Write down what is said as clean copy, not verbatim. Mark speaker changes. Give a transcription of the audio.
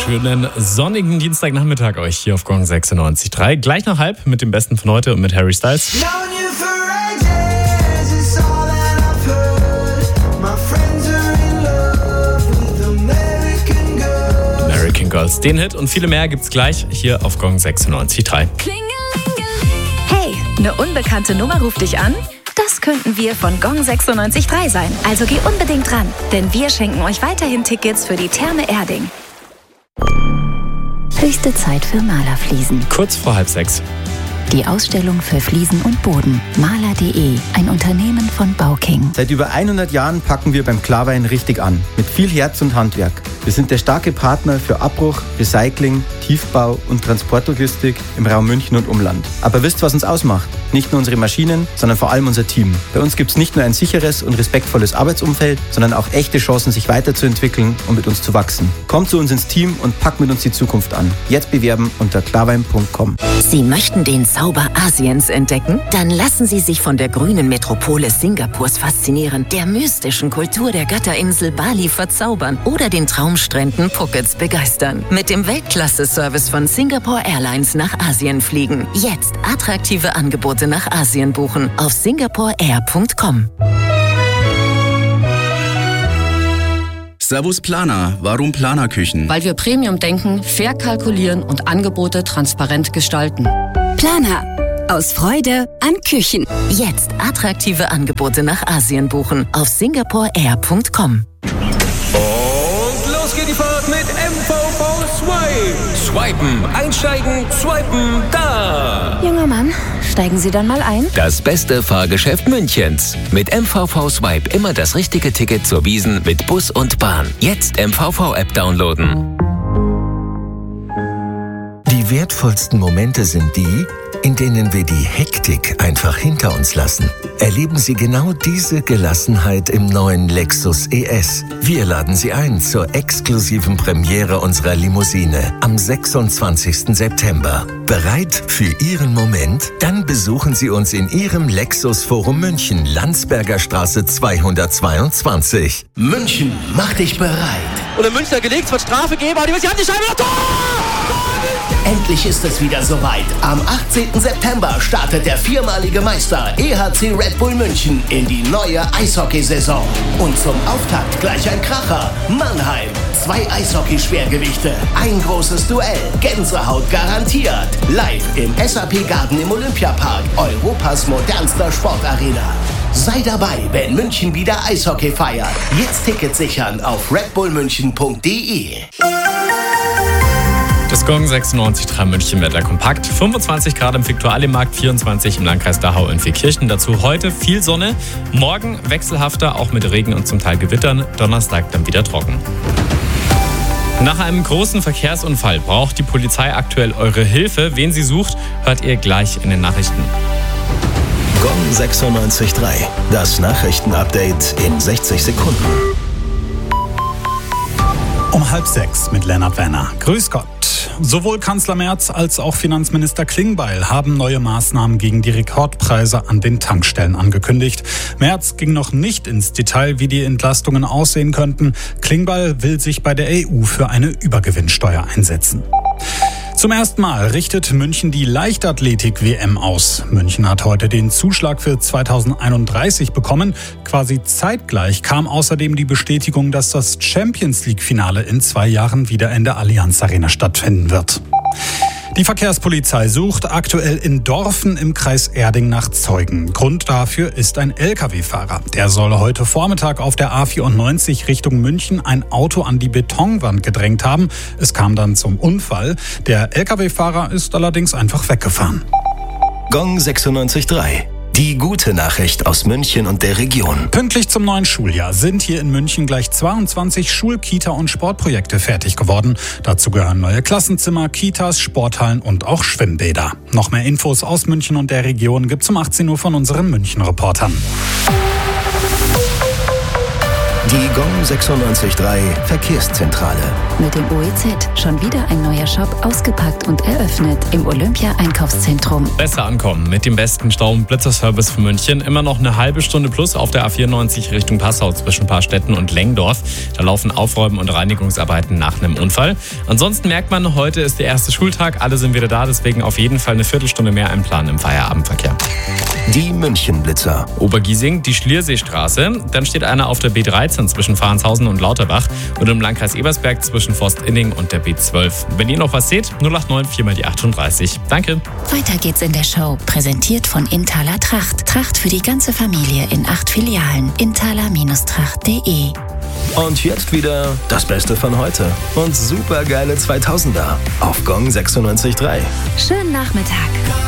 Speaker 1: Schönen sonnigen Dienstagnachmittag euch hier auf Gong 96.3. Gleich nach halb mit dem Besten von heute und mit Harry Styles. American Girls, den Hit und viele mehr gibt's gleich hier auf Gong 96.3.
Speaker 2: Hey, eine unbekannte Nummer ruft dich an? Das könnten wir von Gong 96.3 sein. Also geh unbedingt dran, denn wir schenken euch weiterhin Tickets für die Therme Erding.
Speaker 3: Höchste Zeit für Malerfliesen.
Speaker 1: Kurz vor 5:30.
Speaker 3: Die Ausstellung für Fliesen und Boden. Maler.de, ein Unternehmen von Bauking.
Speaker 4: Seit über 100 Jahren packen wir beim Klarwein richtig an. Mit viel Herz und Handwerk. Wir sind der starke Partner für Abbruch, Recycling, Tiefbau und Transportlogistik im Raum München und Umland. Aber wisst, was uns ausmacht? Nicht nur unsere Maschinen, sondern vor allem unser Team. Bei uns gibt es nicht nur ein sicheres und respektvolles Arbeitsumfeld, sondern auch echte Chancen, sich weiterzuentwickeln und mit uns zu wachsen. Kommt zu uns ins Team und packt mit uns die Zukunft an. Jetzt bewerben unter klarwein.com.
Speaker 5: Sie möchten den Zauber Asiens entdecken? Dann lassen Sie sich von der grünen Metropole Singapurs faszinieren, der mystischen Kultur der Götterinsel Bali verzaubern oder den Traumstränden Phukets begeistern. Mit dem Weltklasse-Service von Singapore Airlines nach Asien fliegen. Jetzt attraktive Angebote nach Asien buchen auf singaporeair.com.
Speaker 6: Servus Planer. Warum Planerküchen?
Speaker 7: Weil wir Premium denken, fair kalkulieren und Angebote transparent gestalten.
Speaker 8: Planer. Aus Freude an Küchen.
Speaker 5: Jetzt attraktive Angebote nach Asien buchen auf singaporeair.com.
Speaker 9: Und los geht die Fahrt mit MVV Swipe. Swipen, einsteigen, swipen, da.
Speaker 2: Junger Mann, steigen Sie dann mal ein.
Speaker 10: Das beste Fahrgeschäft Münchens. Mit MVV Swipe immer das richtige Ticket zur Wiesn mit Bus und Bahn. Jetzt MVV-App downloaden.
Speaker 11: Die wertvollsten Momente sind die, in denen wir die Hektik einfach hinter uns lassen. Erleben Sie genau diese Gelassenheit im neuen Lexus ES. Wir laden Sie ein zur exklusiven Premiere unserer Limousine am 26. September. Bereit für Ihren Moment? Dann besuchen Sie uns in Ihrem Lexus Forum München, Landsberger Straße 222.
Speaker 12: München, mach dich bereit.
Speaker 13: Und in München gelegt, es wird Strafe geben, aber die Hand die Scheibe noch Tor!
Speaker 12: Endlich ist es wieder soweit. Am 18. September startet der viermalige Meister EHC Red Bull München in die neue Eishockeysaison. Und zum Auftakt gleich ein Kracher. Mannheim. 2 Eishockey-Schwergewichte. Ein großes Duell. Gänsehaut garantiert. Live im SAP Garden im Olympiapark. Europas modernster Sportarena. Sei dabei, wenn München wieder Eishockey feiert. Jetzt Tickets sichern auf redbullmünchen.de.
Speaker 1: Das Gong 96.3 München Wetter kompakt. 25 Grad im Viktualienmarkt, 24 im Landkreis Dachau in Vierkirchen. Dazu heute viel Sonne. Morgen wechselhafter, auch mit Regen und zum Teil Gewittern. Donnerstag dann wieder trocken. Nach einem großen Verkehrsunfall braucht die Polizei aktuell eure Hilfe. Wen sie sucht, hört ihr gleich in den Nachrichten.
Speaker 11: Gong 96.3. Das Nachrichtenupdate in 60 Sekunden.
Speaker 14: Um 5:30 mit Lennart Werner. Grüß Gott. Sowohl Kanzler Merz als auch Finanzminister Klingbeil haben neue Maßnahmen gegen die Rekordpreise an den Tankstellen angekündigt. Merz ging noch nicht ins Detail, wie die Entlastungen aussehen könnten. Klingbeil will sich bei der EU für eine Übergewinnsteuer einsetzen. Zum ersten Mal richtet München die Leichtathletik-WM aus. München hat heute den Zuschlag für 2031 bekommen. Quasi zeitgleich kam außerdem die Bestätigung, dass das Champions-League-Finale in 2 Jahren wieder in der Allianz Arena stattfinden wird. Die Verkehrspolizei sucht aktuell in Dorfen im Kreis Erding nach Zeugen. Grund dafür ist ein Lkw-Fahrer. Der soll heute Vormittag auf der A94 Richtung München ein Auto an die Betonwand gedrängt haben. Es kam dann zum Unfall. Der Lkw-Fahrer ist allerdings einfach weggefahren.
Speaker 11: Gong 96.3. Die gute Nachricht aus München und der Region.
Speaker 14: Pünktlich zum neuen Schuljahr sind hier in München gleich 22 Schul-, Kita- und Sportprojekte fertig geworden. Dazu gehören neue Klassenzimmer, Kitas, Sporthallen und auch Schwimmbäder. Noch mehr Infos aus München und der Region gibt's um 18 Uhr von unseren München-Reportern.
Speaker 11: Die Gong 96.3 Verkehrszentrale.
Speaker 3: Mit dem OEZ schon wieder ein neuer Shop ausgepackt und eröffnet im Olympia-Einkaufszentrum.
Speaker 1: Besser ankommen mit dem besten Stau- und Blitzerservice für München. Immer noch eine halbe Stunde plus auf der A94 Richtung Passau zwischen Paarstetten und Lengdorf. Da laufen Aufräumen- und Reinigungsarbeiten nach einem Unfall. Ansonsten merkt man, heute ist der erste Schultag. Alle sind wieder da, deswegen auf jeden Fall eine Viertelstunde mehr einplanen im Feierabendverkehr.
Speaker 11: Die München-Blitzer.
Speaker 1: Obergiesing, die Schlierseestraße. Dann steht einer auf der B13 zwischen Fahrnshausen und Lauterbach und im Landkreis Ebersberg zwischen Forstinning und der B12. Wenn ihr noch was seht, 089 4 mal die 38. Danke.
Speaker 3: Weiter geht's in der Show. Präsentiert von Inthaler Tracht. Tracht für die ganze Familie in 8 Filialen. inthaler-tracht.de.
Speaker 11: Und jetzt wieder das Beste von heute und supergeile 2000er auf Gong 96.3.
Speaker 2: Schönen Nachmittag.